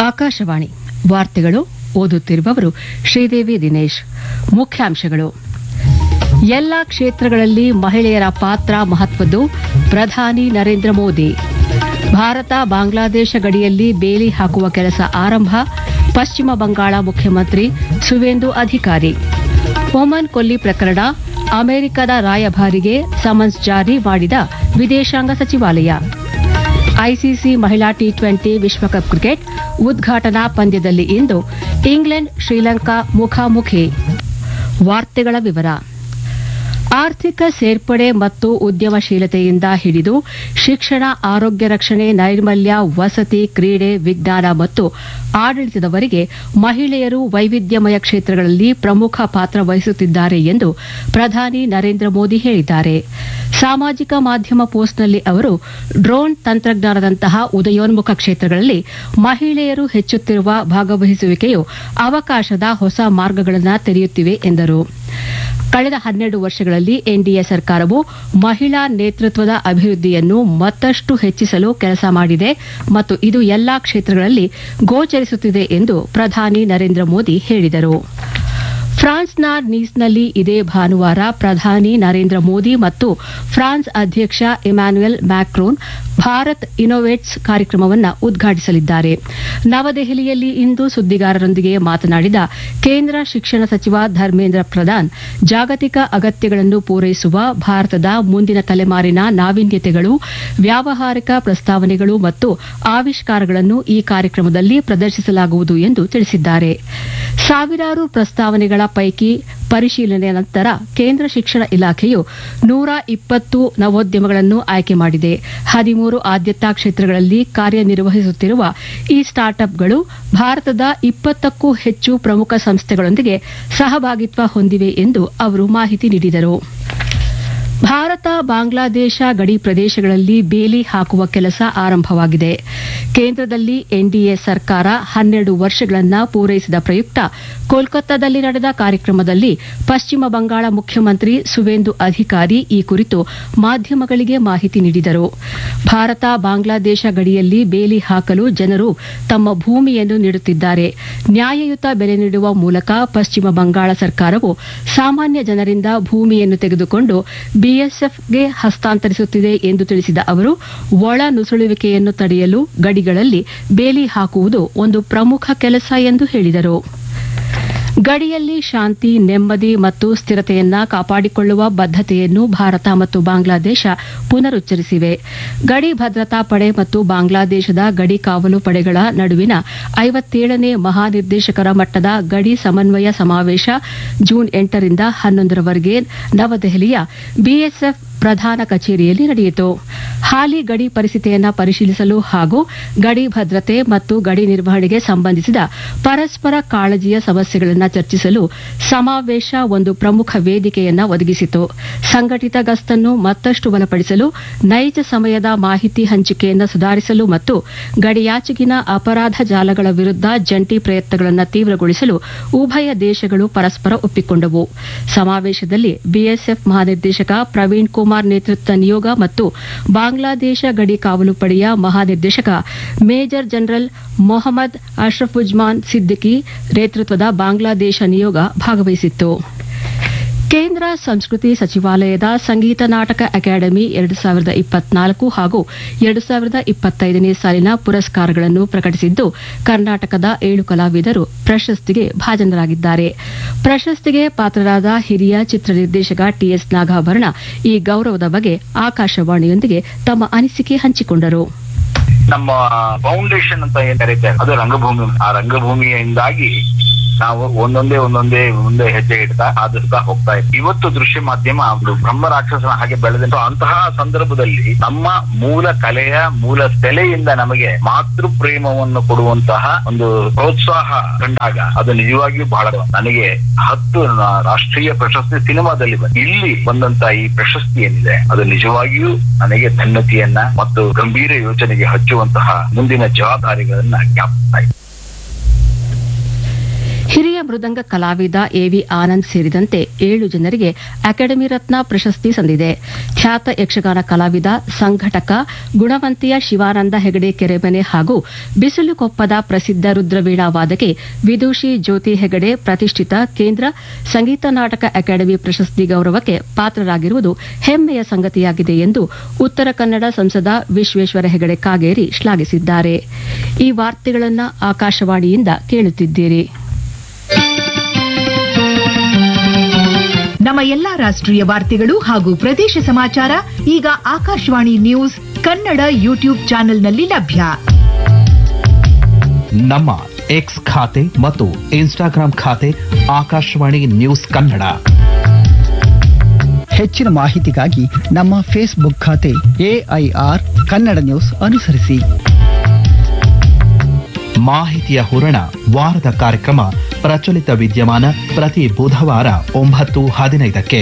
ಆಕಾಶವಾಣಿ ವಾರ್ತೆಗಳು ಓದುತ್ತಿರುವವರು ಶ್ರೀದೇವಿ ದಿನೇಶ್. ಮುಖ್ಯಾಂಶಗಳು: ಎಲ್ಲಾ ಕ್ಷೇತ್ರಗಳಲ್ಲಿ ಮಹಿಳೆಯರ ಪಾತ್ರ ಮಹತ್ವದ್ದು, ಪ್ರಧಾನಿ ನರೇಂದ್ರ ಮೋದಿ. ಭಾರತ ಬಾಂಗ್ಲಾದೇಶ ಗಡಿಯಲ್ಲಿ ಬೇಲಿ ಹಾಕುವ ಕೆಲಸ ಆರಂಭ, ಪಶ್ಚಿಮ ಬಂಗಾಳ ಮುಖ್ಯಮಂತ್ರಿ ಸುವೇಂದು ಅಧಿಕಾರಿ. ಒಮನ್ ಕೊಲ್ಲಿ ಪ್ರಕರಣ, ಅಮೆರಿಕದ ರಾಯಭಾರಿಗೆ ಸಮನ್ಸ್ ಜಾರಿ ಮಾಡಿದ ವಿದೇಶಾಂಗ ಸಚಿವಾಲಯ. ಐಸಿಸಿ ಮಹಿಳಾ ಟಿ20 ವಿಶ್ವಕಪ್ ಕ್ರಿಕೆಟ್ ಉದ್ಘಾಟನಾ ಪಂದ್ಯದಲ್ಲಿ ಇಂದು ಇಂಗ್ಲೆಂಡ್ ಶ್ರೀಲಂಕಾ ಮುಖಾಮುಖಿ. ವಾರ್ತೆಗಳ ವಿವರ. ಆರ್ಥಿಕ ಸೇರ್ಪಡೆ ಮತ್ತು ಉದ್ಯಮಶೀಲತೆಯಿಂದ ಹಿಡಿದು ಶಿಕ್ಷಣ, ಆರೋಗ್ಯ ರಕ್ಷಣೆ, ನೈರ್ಮಲ್ಯ, ವಸತಿ, ಕ್ರೀಡೆ, ವಿಜ್ಞಾನ ಮತ್ತು ಆಡಳಿತದವರೆಗೆ ಮಹಿಳೆಯರು ವೈವಿಧ್ಯಮಯ ಕ್ಷೇತ್ರಗಳಲ್ಲಿ ಪ್ರಮುಖ ಪಾತ್ರ ವಹಿಸುತ್ತಿದ್ದಾರೆ ಎಂದು ಪ್ರಧಾನಿ ನರೇಂದ್ರ ಮೋದಿ ಹೇಳಿದ್ದಾರೆ. ಸಾಮಾಜಿಕ ಮಾಧ್ಯಮ ಪೋಸ್ಟ್ನಲ್ಲಿ ಅವರು ಡ್ರೋನ್ ತಂತ್ರಜ್ಞಾನದಂತಹ ಉದಯೋನ್ಮುಖ ಕ್ಷೇತ್ರಗಳಲ್ಲಿ ಮಹಿಳೆಯರು ಹೆಚ್ಚುತ್ತಿರುವ ಭಾಗವಹಿಸುವಿಕೆಯು ಅವಕಾಶದ ಹೊಸ ಮಾರ್ಗಗಳನ್ನು ತೆರೆಯುತ್ತಿವೆ ಎಂದರು. ಕಳೆದ 12 ವರ್ಷಗಳಲ್ಲಿ ಎನ್ಡಿಎ ಸರ್ಕಾರವು ಮಹಿಳಾ ನೇತೃತ್ವದ ಅಭಿವೃದ್ಧಿಯನ್ನು ಮತ್ತಷ್ಟು ಹೆಚ್ಚಿಸಲು ಕೆಲಸ ಮಾಡಿದೆ ಮತ್ತು ಇದು ಎಲ್ಲಾ ಕ್ಷೇತ್ರಗಳಲ್ಲಿ ಗೋಚರಿಸುತ್ತಿದೆ ಎಂದು ಪ್ರಧಾನಿ ನರೇಂದ್ರ ಮೋದಿ ಹೇಳಿದರು. ಫ್ರಾನ್ಸ್ನ ನೀಸ್ನಲ್ಲಿ ಇದೇ ಭಾನುವಾರ ಪ್ರಧಾನಿ ನರೇಂದ್ರ ಮೋದಿ ಮತ್ತು ಫ್ರಾನ್ಸ್ ಅಧ್ಯಕ್ಷ ಇಮ್ಯಾನ್ಯುಯಲ್ ಮ್ಯಾಕ್ರೋನ್ ಭಾರತ್ ಇನ್ನೋವೇಟ್ಸ್ ಕಾರ್ಯಕ್ರಮವನ್ನು ಉದ್ಘಾಟಿಸಲಿದ್ದಾರೆ. ನವದೆಹಲಿಯಲ್ಲಿ ಇಂದು ಸುದ್ದಿಗಾರರೊಂದಿಗೆ ಮಾತನಾಡಿದ ಕೇಂದ್ರ ಶಿಕ್ಷಣ ಸಚಿವ ಧರ್ಮೇಂದ್ರ ಪ್ರಧಾನ್, ಜಾಗತಿಕ ಅಗತ್ಯಗಳನ್ನು ಪೂರೈಸುವ ಭಾರತದ ಮುಂದಿನ ತಲೆಮಾರಿನ ನಾವೀನ್ಯತೆಗಳು, ವ್ಯಾವಹಾರಿಕ ಪ್ರಸ್ತಾವನೆಗಳು ಮತ್ತು ಆವಿಷ್ಕಾರಗಳನ್ನು ಈ ಕಾರ್ಯಕ್ರಮದಲ್ಲಿ ಪ್ರದರ್ಶಿಸಲಾಗುವುದು ಎಂದು ತಿಳಿಸಿದ್ದಾರೆ. ಸಾವಿರಾರು ಪ್ರಸ್ತಾವನೆಗಳ ಪೈಕಿ ಪರಿಶೀಲನೆಯ ನಂತರ ಕೇಂದ್ರ ಶಿಕ್ಷಣ ಇಲಾಖೆಯು 120 ನವೋದ್ಯಮಗಳನ್ನು ಆಯ್ಕೆ ಮಾಡಿದೆ. 13 ಆದ್ಯತಾ ಕ್ಷೇತ್ರಗಳಲ್ಲಿ ಕಾರ್ಯನಿರ್ವಹಿಸುತ್ತಿರುವ ಈ ಸ್ಟಾರ್ಟ್ಅಪ್ಗಳು ಭಾರತದ 20ಕ್ಕೂ ಹೆಚ್ಚು ಪ್ರಮುಖ ಸಂಸ್ಥೆಗಳೊಂದಿಗೆ ಸಹಭಾಗಿತ್ವ ಹೊಂದಿವೆ ಎಂದು ಅವರು ಮಾಹಿತಿ ನೀಡಿದರು. ಭಾರತ ಬಾಂಗ್ಲಾದೇಶ ಗಡಿ ಪ್ರದೇಶಗಳಲ್ಲಿ ಬೇಲಿ ಹಾಕುವ ಕೆಲಸ ಆರಂಭವಾಗಿದೆ. ಕೇಂದ್ರದಲ್ಲಿ ಎನ್ಡಿಎ ಸರ್ಕಾರ 12 ವರ್ಷಗಳನ್ನು ಪೂರೈಸಿದ ಪ್ರಯುಕ್ತ ಕೋಲ್ಕತ್ತಾದಲ್ಲಿ ನಡೆದ ಕಾರ್ಯಕ್ರಮದಲ್ಲಿ ಪಶ್ಚಿಮ ಬಂಗಾಳ ಮುಖ್ಯಮಂತ್ರಿ ಸುವೇಂದು ಅಧಿಕಾರಿ ಈ ಕುರಿತು ಮಾಧ್ಯಮಗಳಿಗೆ ಮಾಹಿತಿ ನೀಡಿದರು. ಭಾರತ ಬಾಂಗ್ಲಾದೇಶ ಗಡಿಯಲ್ಲಿ ಬೇಲಿ ಹಾಕಲು ಜನರು ತಮ್ಮ ಭೂಮಿಯನ್ನು ನೀಡುತ್ತಿದ್ದಾರೆ. ನ್ಯಾಯಯುತ ಬೆಲೆ ನೀಡುವ ಮೂಲಕ ಪಶ್ಚಿಮ ಬಂಗಾಳ ಸರ್ಕಾರವು ಸಾಮಾನ್ಯ ಜನರಿಂದ ಭೂಮಿಯನ್ನು ತೆಗೆದುಕೊಂಡು ಬಿಎಸ್ಎಫ್ಗೆ ಹಸ್ತಾಂತರಿಸುತ್ತಿದೆ ಎಂದು ತಿಳಿಸಿದ ಅವರು, ಒಳ ನುಸುಳುವಿಕೆಯನ್ನು ತಡೆಯಲು ಗಡಿಗಳಲ್ಲಿ ಬೇಲಿ ಹಾಕುವುದು ಒಂದು ಪ್ರಮುಖ ಕೆಲಸ ಎಂದು ಹೇಳಿದರು. ಗಡಿಯಲ್ಲಿ ಶಾಂತಿ, ನೆಮ್ಮದಿ ಮತ್ತು ಸ್ಥಿರತೆಯನ್ನು ಕಾಪಾಡಿಕೊಳ್ಳುವ ಬದ್ಧತೆಯನ್ನು ಭಾರತ ಮತ್ತು ಬಾಂಗ್ಲಾದೇಶ ಪುನರುಚ್ಚರಿಸಿವೆ. ಗಡಿ ಭದ್ರತಾ ಪಡೆ ಮತ್ತು ಬಾಂಗ್ಲಾದೇಶದ ಗಡಿ ಕಾವಲು ಪಡೆಗಳ ನಡುವಿನ 57ನೇ ಮಹಾನಿರ್ದೇಶಕರ ಮಟ್ಟದ ಗಡಿ ಸಮನ್ವಯ ಸಮಾವೇಶ ಜೂನ್ 8ರಿಂದ 11ರವರೆಗೆ ನವದೆಹಲಿಯ ಬಿಎಸ್ಎಫ್ ಪ್ರಧಾನ ಕಚೇರಿಯಲ್ಲಿ ನಡೆಯಿತು. ಹಾಲಿ ಗಡಿ ಪರಿಸ್ಥಿತಿಯನ್ನು ಪರಿಶೀಲಿಸಲು ಹಾಗೂ ಗಡಿ ಭದ್ರತೆ ಮತ್ತು ಗಡಿ ನಿರ್ವಹಣೆಗೆ ಸಂಬಂಧಿಸಿದ ಪರಸ್ಪರ ಕಾಳಜಿಯ ಸಮಸ್ಯೆಗಳನ್ನು ಚರ್ಚಿಸಲು ಸಮಾವೇಶ ಒಂದು ಪ್ರಮುಖ ವೇದಿಕೆಯನ್ನು ಒದಗಿಸಿತು. ಸಂಘಟಿತ ಗಸ್ತನ್ನು ಮತ್ತಷ್ಟು ಬಲಪಡಿಸಲು, ನೈಜ ಸಮಯದ ಮಾಹಿತಿ ಹಂಚಿಕೆಯನ್ನು ಸುಧಾರಿಸಲು ಮತ್ತು ಗಡಿಯಾಚೆಗಿನ ಅಪರಾಧ ಜಾಲಗಳ ವಿರುದ್ಧ ಜಂಟಿ ಪ್ರಯತ್ನಗಳನ್ನು ತೀವ್ರಗೊಳಿಸಲು ಉಭಯ ದೇಶಗಳು ಪರಸ್ಪರ ಒಪ್ಪಿಕೊಂಡವು. ಸಮಾವೇಶದಲ್ಲಿ ಬಿಎಸ್ಎಫ್ ಮಹಾನಿರ್ದೇಶಕ ಪ್ರವೀಣ್ ಕುಮಾರ್ ನೇತೃತ್ವದ ನಿಯೋಗ ಮತ್ತು ಬಾಂಗ್ಲಾದೇಶ ಗಡಿ ಕಾವಲು ಪಡೆಯ ಮಹಾನಿರ್ದೇಶಕ ಮೇಜರ್ ಜನರಲ್ ಮೊಹಮ್ಮದ್ ಅಶ್ರಫುಜ್ಮಾನ್ ಸಿದ್ದಿಕಿ ನೇತೃತ್ವದ ಬಾಂಗ್ಲಾದೇಶ ನಿಯೋಗ ಭಾಗವಹಿಸಿತ್ತು. ಕೇಂದ್ರ ಸಂಸ್ಕೃತಿ ಸಚಿವಾಲಯದ ಸಂಗೀತ ನಾಟಕ ಅಕಾಡೆಮಿ 2024 ಹಾಗೂ 2025ನೇ ಸಾಲಿನ ಪುರಸ್ಕಾರಗಳನ್ನು ಪ್ರಕಟಿಸಿದ್ದು, ಕರ್ನಾಟಕದ 7 ಕಲಾವಿದರು ಪ್ರಶಸ್ತಿಗೆ ಭಾಜನರಾಗಿದ್ದಾರೆ. ಪ್ರಶಸ್ತಿಗೆ ಪಾತ್ರರಾದ ಹಿರಿಯ ಚಿತ್ರ ನಿರ್ದೇಶಕ ಟಿಎಸ್ ನಾಗಾಭರಣ ಈ ಗೌರವದ ಬಗ್ಗೆ ಆಕಾಶವಾಣಿಯೊಂದಿಗೆ ತಮ್ಮ ಅನಿಸಿಕೆ ಹಂಚಿಕೊಂಡರು. ನಮ್ಮ ಫೌಂಡೇಶನ್ ಅಂತ ಏನ್ ಕರೀತಾರೆ, ಅದು ರಂಗಭೂಮಿ. ಆ ರಂಗಭೂಮಿಯಿಂದಾಗಿ ನಾವು ಒಂದೊಂದೇ ಮುಂದೆ ಹೆಜ್ಜೆ ಇಡ್ತಾ ಆದಿಸ್ತಾ ಹೋಗ್ತಾ ಇದ್ವಿ. ಇವತ್ತು ದೃಶ್ಯ ಮಾಧ್ಯಮ ಒಂದು ಬ್ರಹ್ಮ ರಾಕ್ಷಸನ ಹಾಗೆ ಬೆಳೆದ ಅಂತಹ ಸಂದರ್ಭದಲ್ಲಿ ನಮ್ಮ ಮೂಲ ಕಲೆಯ ಮೂಲ ಸೆಲೆಯಿಂದ ನಮಗೆ ಮಾತೃ ಪ್ರೇಮವನ್ನು ಕೊಡುವಂತಹ ಒಂದು ಪ್ರೋತ್ಸಾಹ ಕಂಡಾಗ ಅದು ನಿಜವಾಗಿಯೂ ಬಹಳ. ನನಗೆ 10 ರಾಷ್ಟ್ರೀಯ ಪ್ರಶಸ್ತಿ ಸಿನಿಮಾದಲ್ಲಿ ಇಲ್ಲಿ ಬಂದಂತ ಈ ಪ್ರಶಸ್ತಿ ಏನಿದೆ ಅದು ನಿಜವಾಗಿಯೂ ನನಗೆ ಧನ್ಯತೆಯನ್ನ ಮತ್ತು ಗಂಭೀರ ಯೋಚನೆಗೆ ಹಚ್ಚುವಂತಹ ಮುಂದಿನ ಜವಾಬ್ದಾರಿಗಳನ್ನ ಜ್ಞಾಪಿಸ್ತಾ ಇದೆ. ಹಿರಿಯ ಮೃದಂಗ ಕಲಾವಿದ ಎವಿ ಆನಂದ್ ಸೇರಿದಂತೆ 7 ಜನರಿಗೆ ಅಕಾಡೆಮಿ ರತ್ನ ಪ್ರಶಸ್ತಿ ಸಂದಿದೆ. ಖ್ಯಾತ ಯಕ್ಷಗಾನ ಕಲಾವಿದ, ಸಂಘಟಕ, ಗುಣವಂತಿಯ ಶಿವಾನಂದ ಹೆಗಡೆ ಕೆರೆಮನೆ ಹಾಗೂ ಬಿಸಿಲುಕೊಪ್ಪದ ಪ್ರಸಿದ್ಧ ರುದ್ರವೀಣಾ ವಾದಕಿ ವಿದೂಷಿ ಜ್ಯೋತಿ ಹೆಗಡೆ ಪ್ರತಿಷ್ಠಿತ ಕೇಂದ್ರ ಸಂಗೀತ ನಾಟಕ ಅಕಾಡೆಮಿ ಪ್ರಶಸ್ತಿ ಗೌರವಕ್ಕೆ ಪಾತ್ರರಾಗಿರುವುದು ಹೆಮ್ಮೆಯ ಸಂಗತಿಯಾಗಿದೆ ಎಂದು ಉತ್ತರ ಕನ್ನಡ ಸಂಸದ ವಿಶ್ವೇಶ್ವರ ಹೆಗಡೆ ಕಾಗೇರಿ ಶ್ಲಾಘಿಸಿದ್ದಾರೆ. ಈ ವಾರ್ತೆಗಳನ್ನು ಆಕಾಶವಾಣಿಯಿಂದ ಕೇಳುತ್ತಿದ್ದೀರಿ. ನಮ್ಮ ಎಲ್ಲಾ ರಾಷ್ಟ್ರೀಯ ವಾರ್ತೆಗಳು ಹಾಗೂ ಪ್ರದೇಶ ಸಮಾಚಾರ ಈಗ ಆಕಾಶವಾಣಿ ನ್ಯೂಸ್ ಕನ್ನಡ ಯೂಟ್ಯೂಬ್ ಚಾನೆಲ್ನಲ್ಲಿ ಲಭ್ಯ. ನಮ್ಮ ಎಕ್ಸ್ ಖಾತೆ ಮತ್ತು ಇನ್ಸ್ಟಾಗ್ರಾಂ ಖಾತೆ ಆಕಾಶವಾಣಿ ನ್ಯೂಸ್ ಕನ್ನಡ. ಹೆಚ್ಚಿನ ಮಾಹಿತಿಗಾಗಿ ನಮ್ಮ ಫೇಸ್ಬುಕ್ ಖಾತೆ AIR ಕನ್ನಡ ನ್ಯೂಸ್ ಅನುಸರಿಸಿ. ಮಾಹಿತಿಯ ಹೂರಣ ವಾರದ ಕಾರ್ಯಕ್ರಮ ಪ್ರಚಲಿತ ವಿದ್ಯಮಾನ ಪ್ರತಿ ಬುಧವಾರ 9:15ಕ್ಕೆ.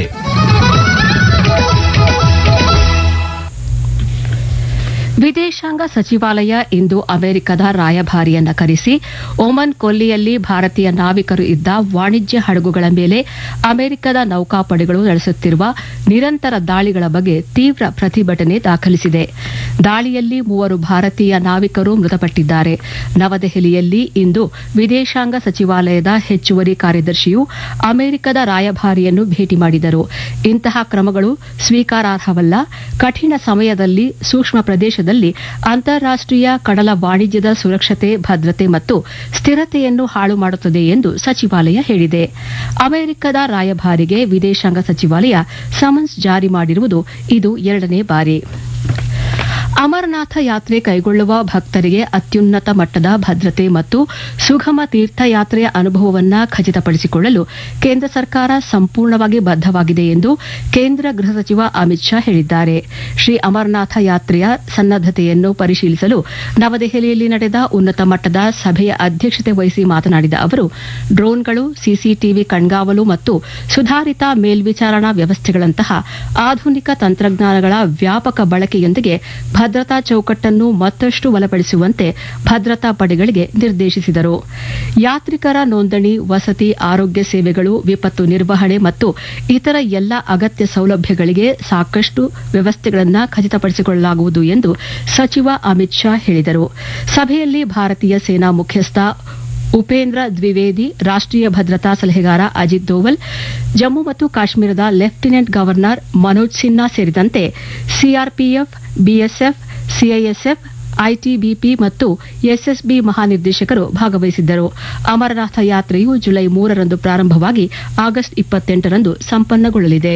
ವಿದೇಶಾಂಗ ಸಚಿವಾಲಯ ಇಂದು ಅಮೆರಿಕದ ರಾಯಭಾರಿಯನ್ನ ಕರೆಸಿ ಒಮನ್ ಕೊಲ್ಲಿಯಲ್ಲಿ ಭಾರತೀಯ ನಾವಿಕರು ಇದ್ದ ವಾಣಿಜ್ಯ ಹಡಗುಗಳ ಮೇಲೆ ಅಮೆರಿಕದ ನೌಕಾಪಡೆಗಳು ನಡೆಸುತ್ತಿರುವ ನಿರಂತರ ದಾಳಿಗಳ ಬಗ್ಗೆ ತೀವ್ರ ಪ್ರತಿಭಟನೆ ದಾಖಲಿಸಿದೆ. ದಾಳಿಯಲ್ಲಿ 3 ಭಾರತೀಯ ನಾವಿಕರು ಮೃತಪಟ್ಟಿದ್ದಾರೆ. ನವದೆಹಲಿಯಲ್ಲಿ ಇಂದು ವಿದೇಶಾಂಗ ಸಚಿವಾಲಯದ ಹೆಚ್ಚುವರಿ ಕಾರ್ಯದರ್ಶಿಯು ಅಮೆರಿಕದ ರಾಯಭಾರಿಯನ್ನು ಭೇಟಿ ಮಾಡಿದರು. ಇಂತಹ ಕ್ರಮಗಳು ಸ್ವೀಕಾರಾರ್ಹವಲ್ಲ, ಕಠಿಣ ಸಮಯದಲ್ಲಿ ಸೂಕ್ಷ್ಮ ಪ್ರದೇಶದಲ್ಲಿ ಅಂತಾರಾಷ್ಟೀಯ ಕಡಲ ವಾಣಿಜ್ಯದ ಸುರಕ್ಷತೆ, ಭದ್ರತೆ ಮತ್ತು ಸ್ಥಿರತೆಯನ್ನು ಹಾಳು ಮಾಡುತ್ತದೆ ಎಂದು ಸಚಿವಾಲಯ ಹೇಳಿದೆ. ಅಮೆರಿಕದ ರಾಯಭಾರಿಗೆ ವಿದೇಶಾಂಗ ಸಚಿವಾಲಯ ಸಮನ್ಸ್ ಜಾರಿ ಮಾಡಿರುವುದು ಇದು 2ನೇ ಬಾರಿ. ಅಮರನಾಥ ಯಾತ್ರೆ ಕೈಗೊಳ್ಳುವ ಭಕ್ತರಿಗೆ ಅತ್ಯುನ್ನತ ಮಟ್ಟದ ಭದ್ರತೆ ಮತ್ತು ಸುಗಮ ತೀರ್ಥಯಾತ್ರೆಯ ಅನುಭವವನ್ನು ಖಚಿತಪಡಿಸಿಕೊಳ್ಳಲು ಕೇಂದ್ರ ಸರ್ಕಾರ ಸಂಪೂರ್ಣವಾಗಿ ಬದ್ದವಾಗಿದೆ ಎಂದು ಕೇಂದ್ರ ಗೃಹ ಸಚಿವ ಅಮಿತ್ ಶಾ ಹೇಳಿದ್ದಾರೆ. ಶ್ರೀ ಅಮರನಾಥ ಯಾತ್ರೆಯ ಸನ್ನದ್ದತೆಯನ್ನು ಪರಿಶೀಲಿಸಲು ನವದೆಹಲಿಯಲ್ಲಿ ನಡೆದ ಉನ್ನತ ಮಟ್ಟದ ಸಭೆಯ ಅಧ್ಯಕ್ಷತೆ ವಹಿಸಿ ಮಾತನಾಡಿದ ಅವರು, ಡ್ರೋನ್ಗಳು, ಸಿಸಿಟಿವಿ ಕಣ್ಗಾವಲು ಮತ್ತು ಸುಧಾರಿತ ಮೇಲ್ವಿಚಾರಣಾ ವ್ಯವಸ್ಥೆಗಳಂತಹ ಆಧುನಿಕ ತಂತ್ರಜ್ಞಾನಗಳ ವ್ಯಾಪಕ ಬಳಕೆಯೊಂದಿಗೆ ಭದ್ರತಾ ಚೌಕಟ್ಟನ್ನು ಮತ್ತಷ್ಟು ಬಲಪಡಿಸುವಂತೆ ಭದ್ರತಾ ಪಡೆಗಳಿಗೆ ನಿರ್ದೇಶಿಸಿದರು. ಯಾತ್ರಿಕರ ನೋಂದಣಿ, ವಸತಿ, ಆರೋಗ್ಯ ಸೇವೆಗಳು, ವಿಪತ್ತು ನಿರ್ವಹಣೆ ಮತ್ತು ಇತರ ಎಲ್ಲ ಅಗತ್ಯ ಸೌಲಭ್ಯಗಳಿಗೆ ಸಾಕಷ್ಟು ವ್ಯವಸ್ಥೆಗಳನ್ನು ಖಚಿತಪಡಿಸಿಕೊಳ್ಳಲಾಗುವುದು ಎಂದು ಸಚಿವ ಅಮಿತ್ ಶಾ ಹೇಳಿದರು. ಸಭೆಯಲ್ಲಿ ಭಾರತೀಯ ಸೇನಾ ಮುಖ್ಯಸ್ಥ ಉಪೇಂದ್ರ ದ್ವಿವೇದಿ, ರಾಷ್ಟೀಯ ಭದ್ರತಾ ಸಲಹೆಗಾರ ಅಜಿತ್ ದೋವಲ್, ಜಮ್ಮು ಮತ್ತು ಕಾಶ್ಮೀರದ ಲೆಫ್ಟಿನೆಂಟ್ ಗವರ್ನರ್ ಮನೋಜ್ ಸಿನ್ಹಾ ಸೇರಿದಂತೆ ಸಿಆರ್ಪಿಎಫ್, ಬಿಎಸ್ಎಫ್, ಸಿಐಎಸ್ಎಫ್, ಐಟಿಬಿಪಿ ಮತ್ತು ಎಸ್ಎಸ್ಬಿ ಮಹಾನಿರ್ದೇಶಕರು ಭಾಗವಹಿಸಿದ್ದರು. ಅಮರನಾಥ ಯಾತ್ರೆಯು ಜುಲೈ 3ರಂದು ಪ್ರಾರಂಭವಾಗಿ ಆಗಸ್ಟ್ 28ರಂದು ಸಂಪನ್ನಗೊಳ್ಳಲಿದೆ.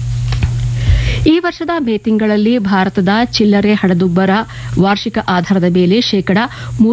ಈ ವರ್ಷದ ಮೇ ತಿಂಗಳಲ್ಲಿ ಭಾರತದ ಚಿಲ್ಲರೆ ಹಣದುಬ್ಬರ ವಾರ್ಷಿಕ ಆಧಾರದ ಮೇಲೆ ಶೇಕಡಾ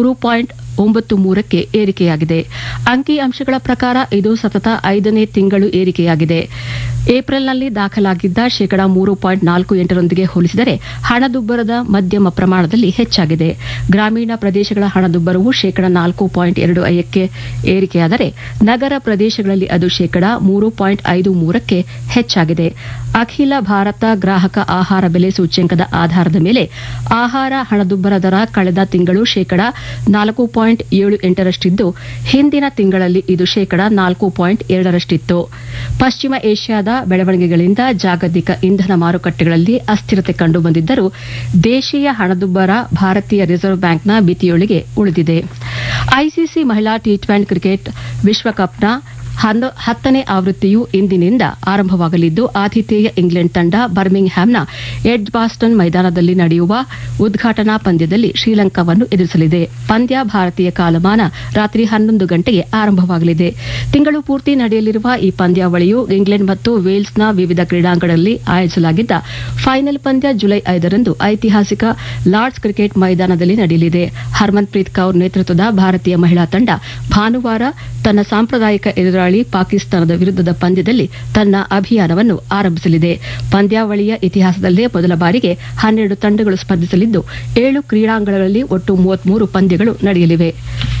3.93ಕ್ಕೆ ಏರಿಕೆಯಾಗಿದೆ. ಅಂಕಿಅಂಶಗಳ ಪ್ರಕಾರ ಇದು ಸತತ 5ನೇ ತಿಂಗಳು ಏರಿಕೆಯಾಗಿದೆ. ಏಪ್ರಿಲ್ನಲ್ಲಿ ದಾಖಲಾಗಿದ್ದ ಶೇಕಡಾ 3.48ರೊಂದಿಗೆ ಹೋಲಿಸಿದರೆ ಹಣದುಬ್ಬರದ ಮಧ್ಯಮ ಪ್ರಮಾಣದಲ್ಲಿ ಹೆಚ್ಚಾಗಿದೆ. ಗ್ರಾಮೀಣ ಪ್ರದೇಶಗಳ ಹಣದುಬ್ಬರವು ಶೇಕಡಾ 4.25ಕ್ಕೆ ಏರಿಕೆಯಾದರೆ ನಗರ ಪ್ರದೇಶಗಳಲ್ಲಿ ಅದು ಶೇಕಡಾ 3.53ಕ್ಕೆ ಹೆಚ್ಚಾಗಿದೆ. ಅಖಿಲ ಭಾರತ ಗ್ರಾಹಕ ಆಹಾರ ಬೆಲೆ ಸೂಚ್ಯಂಕದ ಆಧಾರದ ಮೇಲೆ ಆಹಾರ ಹಣದುಬ್ಬರ ದರ ಕಳೆದ ತಿಂಗಳು ಶೇಕಡಾ 4.78ರಷ್ಟಿದ್ದು, ಹಿಂದಿನ ತಿಂಗಳಲ್ಲಿ ಇದು ಶೇಕಡಾ 4.2ರಷ್ಟಿತ್ತು. ಪಶ್ಚಿಮ ಏಷ್ಯಾದ ಬೆಳವಣಿಗೆಗಳಿಂದ ಜಾಗತಿಕ ಇಂಧನ ಮಾರುಕಟ್ಟೆಗಳಲ್ಲಿ ಅಸ್ಥಿರತೆ ಕಂಡುಬಂದಿದ್ದರೂ ದೇಶೀಯ ಹಣದುಬ್ಬರ ಭಾರತೀಯ ರಿಸರ್ವ್ ಬ್ಯಾಂಕ್ನ ಮಿತಿಯೊಳಗೆ ಉಳಿದಿದೆ. ಐಸಿಸಿ ಮಹಿಳಾ ಟಿ20 ಕ್ರಿಕೆಟ್ ವಿಶ್ವಕಪ್ನ 10ನೇ ಆವೃತ್ತಿಯು ಇಂದಿನಿಂದ ಆರಂಭವಾಗಲಿದ್ದು, ಆತಿಥೇಯ ಇಂಗ್ಲೆಂಡ್ ತಂಡ ಬರ್ಮಿಂಗ್ಹ್ಯಾಮ್ನ ಎಡ್ಜ್ಬಾಸ್ಟನ್ ಮೈದಾನದಲ್ಲಿ ನಡೆಯುವ ಉದ್ಘಾಟನಾ ಪಂದ್ಯದಲ್ಲಿ ಶ್ರೀಲಂಕಾವನ್ನು ಎದುರಿಸಲಿದೆ. ಪಂದ್ಯ ಭಾರತೀಯ ಕಾಲಮಾನ ರಾತ್ರಿ 11 ಗಂಟೆಗೆ ಆರಂಭವಾಗಲಿದೆ. ತಿಂಗಳು ಪೂರ್ತಿ ನಡೆಯಲಿರುವ ಈ ಪಂದ್ಯಾವಳಿಯು ಇಂಗ್ಲೆಂಡ್ ಮತ್ತು ವೇಲ್ಸ್ನ ವಿವಿಧ ಕ್ರೀಡಾಂಗಣಗಳಲ್ಲಿ ಆಯೋಜಿಸಲಾಗಿದ್ದ ಫೈನಲ್ ಪಂದ್ಯ ಜುಲೈ 5ರಂದು ಐತಿಹಾಸಿಕ ಲಾರ್ಡ್ಸ್ ಕ್ರಿಕೆಟ್ ಮೈದಾನದಲ್ಲಿ ನಡೆಯಲಿದೆ. ಹರ್ಮನ್ಪ್ರೀತ್ ಕೌರ್ ನೇತೃತ್ವದ ಭಾರತೀಯ ಮಹಿಳಾ ತಂಡ ಭಾನುವಾರ ತನ್ನ ಸಾಂಪ್ರದಾಯಿಕ ಎದುರಾಳಿ ಪಾಕಿಸ್ತಾನದ ವಿರುದ್ಧದ ಪಂದ್ಯದಲ್ಲಿ ತನ್ನ ಅಭಿಯಾನವನ್ನು ಆರಂಭಿಸಲಿದೆ. ಪಂದ್ಯಾವಳಿಯ ಇತಿಹಾಸದಲ್ಲೇ ಮೊದಲ ಬಾರಿಗೆ 12 ತಂಡಗಳು ಸ್ಪರ್ಧಿಸಲಿದ್ದು 7 ಕ್ರೀಡಾಂಗಣಗಳಲ್ಲಿ ಒಟ್ಟು 33 ಪಂದ್ಯಗಳು ನಡೆಯಲಿವೆ.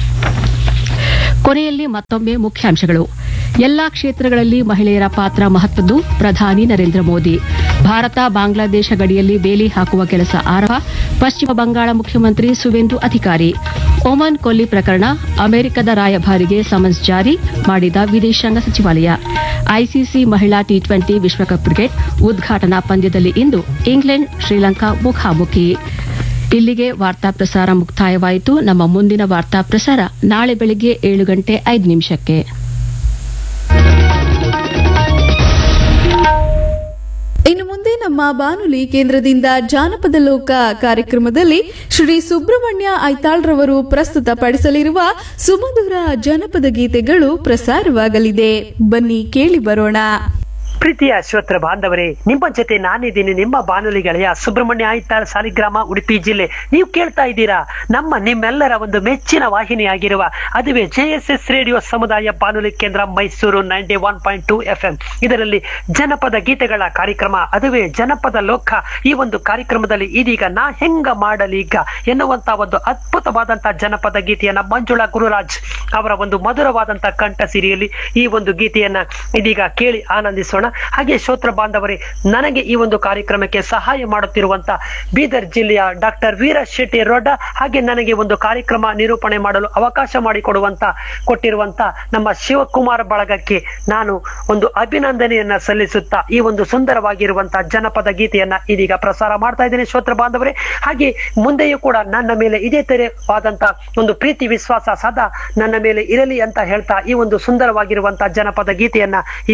ಕೊನೆಯಲ್ಲಿ ಮತ್ತೊಮ್ಮೆ ಮುಖ್ಯಾಂಶಗಳು. ಎಲ್ಲಾ ಕ್ಷೇತ್ರಗಳಲ್ಲಿ ಮಹಿಳೆಯರ ಪಾತ್ರ ಮಹತ್ವದ್ದು, ಪ್ರಧಾನಿ ನರೇಂದ್ರ ಮೋದಿ. ಭಾರತ ಬಾಂಗ್ಲಾದೇಶ ಗಡಿಯಲ್ಲಿ ಬೇಲಿ ಹಾಕುವ ಕೆಲಸ ಆರಂಭ, ಪಶ್ಚಿಮ ಬಂಗಾಳ ಮುಖ್ಯಮಂತ್ರಿ ಸುವೇಂದು ಅಧಿಕಾರಿ. ಒಮನ್ ಕೊಲ್ಲಿ ಪ್ರಕರಣ ಅಮೆರಿಕದ ರಾಯಭಾರಿಗೆ ಸಮನ್ಸ್ ಜಾರಿ ಮಾಡಿದ ವಿದೇಶಾಂಗ ಸಚಿವಾಲಯ. ಐಸಿಸಿ ಮಹಿಳಾ ಟಿ20 ವಿಶ್ವಕಪ್ ಕ್ರಿಕೆಟ್ ಉದ್ಘಾಟನಾ ಪಂದ್ಯದಲ್ಲಿ ಇಂದು ಇಂಗ್ಲೆಂಡ್ ಶ್ರೀಲಂಕಾ ಮುಖಾಮುಖಿ. ಇಲ್ಲಿಗೆ ವಾರ್ತಾ ಪ್ರಸಾರ ಮುಕ್ತಾಯವಾಯಿತು. ನಮ್ಮ ಮುಂದಿನ ವಾರ್ತಾ ಪ್ರಸಾರ ನಾಳೆ ಬೆಳಗ್ಗೆ 7:05. ಇನ್ನು ಮುಂದೆ ನಮ್ಮ ಬಾನುಲಿ ಕೇಂದ್ರದಿಂದ ಜಾನಪದ ಲೋಕ ಕಾರ್ಯಕ್ರಮದಲ್ಲಿ ಶ್ರೀ ಸುಬ್ರಹ್ಮಣ್ಯ ಐತಾಳ್ರವರು ಪ್ರಸ್ತುತಪಡಿಸಲಿರುವ ಸುಮಧುರ ಜನಪದ ಗೀತೆಗಳು ಪ್ರಸಾರವಾಗಲಿದೆ. ಬನ್ನಿ ಕೇಳಿ ಬರೋಣ. ಪ್ರೀತಿಯ ಶ್ರೋತೃ ಬಾಂಧವರೇ, ನಿಮ್ಮ ಜೊತೆ ನಾನಿದ್ದೀನಿ, ನಿಮ್ಮ ಬಾನುಲಿ ಗೆಳೆಯ ಸುಬ್ರಹ್ಮಣ್ಯ ಐತಾಳ್, ಸಾಲಿಗ್ರಾಮ, ಉಡುಪಿ ಜಿಲ್ಲೆ. ನೀವು ಕೇಳ್ತಾ ಇದ್ದೀರಾ ನಿಮ್ಮೆಲ್ಲರ ಒಂದು ಮೆಚ್ಚಿನ ವಾಹಿನಿಯಾಗಿರುವ ಅದುವೇ JSS ರೇಡಿಯೋ ಸಮುದಾಯ ಬಾನುಲಿ ಕೇಂದ್ರ ಮೈಸೂರು 91.2 FM. ಇದರಲ್ಲಿ ಜನಪದ ಗೀತೆಗಳ ಕಾರ್ಯಕ್ರಮ, ಅದುವೇ ಜನಪದ ಲೋಕ. ಈ ಒಂದು ಕಾರ್ಯಕ್ರಮದಲ್ಲಿ ಇದೀಗ ನಾ ಹೆಂಗ ಮಾಡಲೀಗ ಎನ್ನುವಂತ ಒಂದು ಅದ್ಭುತವಾದಂತ ಜನಪದ ಗೀತೆಯನ್ನ ಮಂಜುಳಾ ಗುರುರಾಜ್ ಅವರ ಒಂದು ಮಧುರವಾದಂತ ಕಂಠ ಸಿರಿಯಲ್ಲಿ ಈ ಒಂದು ಗೀತೆಯನ್ನ ಇದೀಗ ಕೇಳಿ ಆನಂದಿಸೋಣ. ಹಾಗೆ ಶ್ರೋತೃ ಬಾಂಧವರೇ, ನನಗೆ ಈ ಒಂದು ಕಾರ್ಯಕ್ರಮಕ್ಕೆ ಸಹಾಯ ಮಾಡುತ್ತಿರುವಂತ ಬೀದರ್ ಜಿಲ್ಲೆಯ ಡಾಕ್ಟರ್ ವೀರ ಶೆಟ್ಟಿ ರೋಡ, ಹಾಗೆ ನನಗೆ ಒಂದು ಕಾರ್ಯಕ್ರಮ ನಿರೂಪಣೆ ಮಾಡಲು ಅವಕಾಶ ಕೊಟ್ಟಿರುವಂತ ನಮ್ಮ ಶಿವಕುಮಾರ್ ಬಳಗಕ್ಕೆ ನಾನು ಒಂದು ಅಭಿನಂದನೆಯನ್ನ ಸಲ್ಲಿಸುತ್ತಾ ಈ ಒಂದು ಸುಂದರವಾಗಿರುವಂತಹ ಜನಪದ ಗೀತೆಯನ್ನ ಇದೀಗ ಪ್ರಸಾರ ಮಾಡ್ತಾ ಇದ್ದೇನೆ ಶ್ರೋತೃ ಬಾಂಧವರೇ. ಹಾಗೆ ಮುಂದೆಯೂ ಕೂಡ ನನ್ನ ಮೇಲೆ ಇದೇ ತೆರೆವಾದಂತ ಒಂದು ಪ್ರೀತಿ ವಿಶ್ವಾಸ ಸದಾ ನನ್ನ ಮೇಲೆ ಇರಲಿ ಅಂತ ಹೇಳ್ತಾ ಈ ಒಂದು ಸುಂದರವಾಗಿರುವಂತಹ ಜನಪದ ಗೀತೆಯನ್ನ